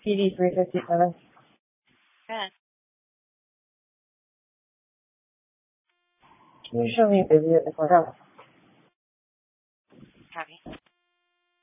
PD 357. Good. Can you show me a busy at the courthouse? Copy.